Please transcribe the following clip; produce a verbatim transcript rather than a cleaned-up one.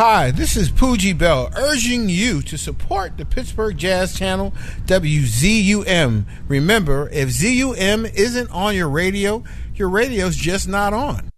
Hi, this is Poogie Bell urging you to support the Pittsburgh Jazz Channel, W Z U M. Remember, if Z U M isn't on your radio, your radio's just not on.